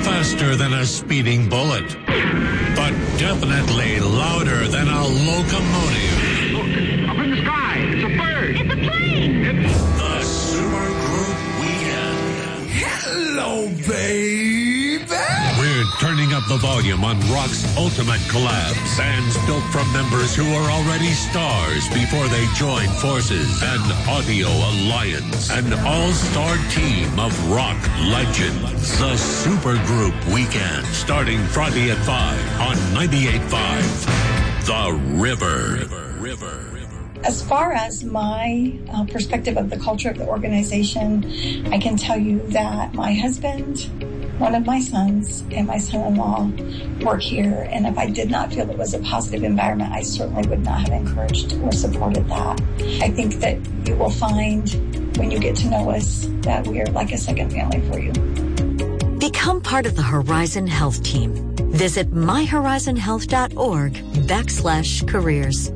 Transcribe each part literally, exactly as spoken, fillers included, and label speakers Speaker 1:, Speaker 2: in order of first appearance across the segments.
Speaker 1: faster than a speeding bullet, but definitely louder than a locomotive.
Speaker 2: Look, up in the sky. It's a bird.
Speaker 3: It's a plane.
Speaker 2: It's
Speaker 1: the Supergroup Weekend.
Speaker 4: Hello, baby.
Speaker 1: We're turning up the volume on rock's ultimate collab. Bands built from members who are already stars before they join forces. An audio alliance. An all-star team of rock legends. The Supergroup Weekend. Starting Friday at five on ninety-eight point five. The River. River. River.
Speaker 5: As far as my uh, perspective of the culture of the organization, I can tell you that my husband, one of my sons, and my son-in-law work here. And if I did not feel it was a positive environment, I certainly would not have encouraged or supported that. I think that you will find when you get to know us that we are like a second family for you.
Speaker 6: Become part of the Horizon Health team. Visit my horizon health dot org backslash careers.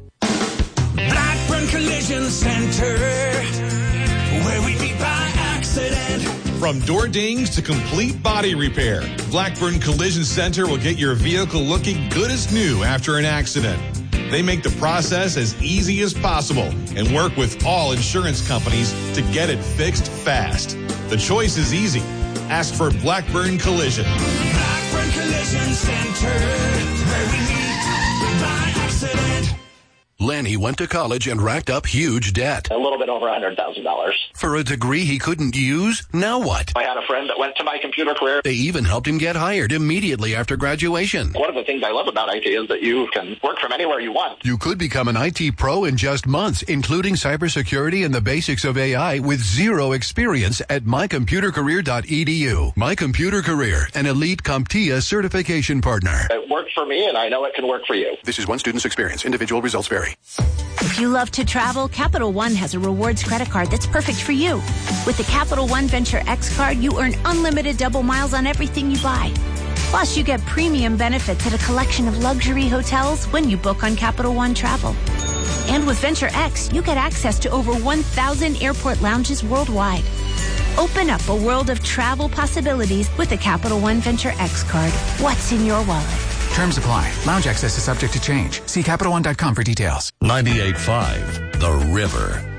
Speaker 4: Blackburn Collision Center, where we meet by accident.
Speaker 7: From door dings to complete body repair, Blackburn Collision Center will get your vehicle looking good as new after an accident. They make the process as easy as possible and work with all insurance companies to get it fixed fast. The choice is easy. Ask for Blackburn Collision.
Speaker 4: Blackburn Collision Center, where we meet by accident.
Speaker 8: Lanny went to college and racked up huge debt.
Speaker 9: A little bit over one hundred thousand dollars.
Speaker 8: For a degree he couldn't use? Now what?
Speaker 9: I had a friend that went to My Computer Career.
Speaker 8: They even helped him get hired immediately after graduation.
Speaker 9: One of the things I love about I T is that you can work from anywhere you want.
Speaker 8: You could become an I T pro in just months, including cybersecurity and the basics of A I with zero experience at my computer career dot e d u. My Computer Career, an elite CompTIA certification partner.
Speaker 9: It worked for me, and I know it can work for you.
Speaker 8: This is one student's experience. Individual results vary.
Speaker 10: If you love to travel, Capital One has a rewards credit card that's perfect for you. With the Capital One Venture X card, you earn unlimited double miles on everything you buy. Plus, you get premium benefits at a collection of luxury hotels when you book on Capital One Travel. And with Venture X, you get access to over one thousand airport lounges worldwide. Open up a world of travel possibilities with the Capital One Venture X card. What's in your wallet?
Speaker 11: Terms apply. Lounge access is subject to change. See Capital One dot com for details.
Speaker 1: ninety-eight point five, The River.